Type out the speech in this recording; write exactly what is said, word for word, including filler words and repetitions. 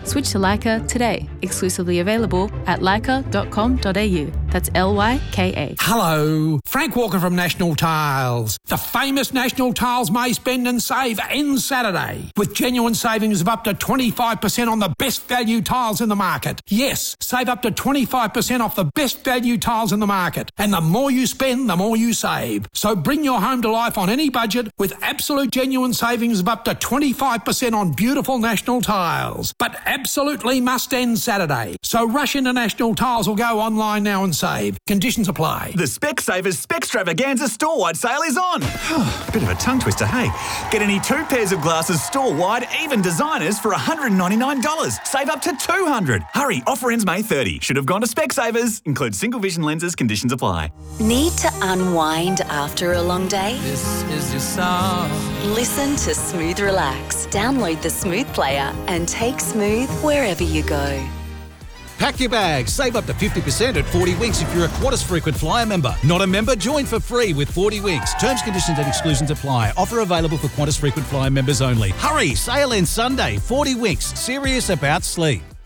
Switch to Leica today. Exclusively available at leica dot com dot a u. That's L Y K A. Hello, Frank Walker from National Tiles. The famous National Tiles May Spend and Save ends Saturday with genuine savings of up to twenty-five percent on the best value tiles in the market. Yes, save up to twenty-five percent off the best value tiles in the market. And the more you spend, the more you save. So bring your home to life on any budget with absolute genuine savings of up to twenty-five percent on beautiful National Tiles. But absolutely must end Saturday. So rush into National Tiles or go online now and save. Conditions apply. The Specsavers Specstravaganza store-wide sale is on. Bit of a tongue twister, hey? Get any two pairs of glasses store-wide, even designers, for one hundred ninety-nine dollars. Save up to two hundred dollars. Hurry, offer ends May thirtieth. Should have gone to Specsavers. Includes single vision lenses. Conditions apply. Need to unwind after a long day? This is your song. Listen to Smooth Relax. Download the Smooth player and take Smooth wherever you go. Pack your bags. Save up to fifty percent at forty Winks if you're a Qantas Frequent Flyer member. Not a member? Join for free with forty Winks. Terms, conditions and exclusions apply. Offer available for Qantas Frequent Flyer members only. Hurry! Sale ends Sunday. forty Winks. Serious about sleep.